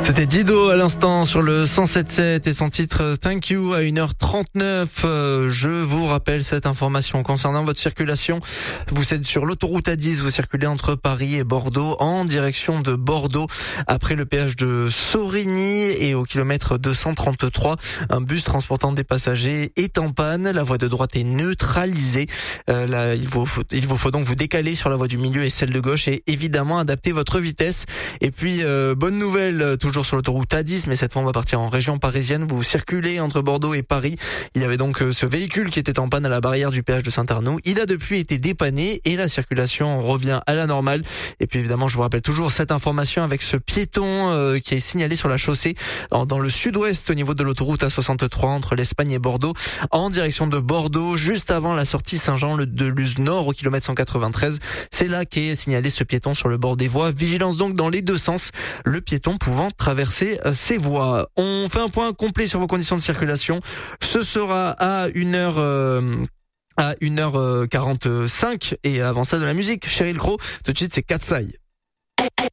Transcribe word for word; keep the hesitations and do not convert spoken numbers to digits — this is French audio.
C'était Dido à l'instant sur le cent sept sept et son titre Thank You à une heure trente-neuf. Euh, je vous rappelle cette information concernant votre circulation. Vous êtes sur l'autoroute A dix, vous circulez entre Paris et Bordeaux en direction de Bordeaux après le péage de Sorigny et au kilomètre deux cent trente-trois. Un bus transportant des passagers est en panne. La voie de droite est neutralisée. Euh, là, il vous faut, il vous faut donc vous décaler sur la voie du milieu et celle de gauche et évidemment adapter votre vitesse. Et puis, euh, bonne nouvelle, toujours sur l'autoroute A dix, mais cette fois on va partir en région parisienne. Vous circulez entre Bordeaux et Paris. Il y avait donc ce véhicule qui était en panne à la barrière du péage de Saint-Arnoux. Il a depuis été dépanné et la circulation revient à la normale. Et puis évidemment, je vous rappelle toujours cette information avec ce piéton euh, qui est signalé sur la chaussée dans le sud-ouest au niveau de l'autoroute A soixante-trois entre l'Espagne et Bordeaux en direction de Bordeaux, juste avant la sortie Saint-Jean de Luz Nord au kilomètre cent quatre-vingt-treize. C'est là qu'est signalé ce piéton sur le bord des voies. Vigilance donc dans les deux sens, le piéton pouvant traverser ces voies. On fait un point complet sur vos conditions de circulation. Ce sera à une heure euh, à une heure quarante-cinq et avant ça de la musique. Sheryl Crow, tout de suite c'est Katsai.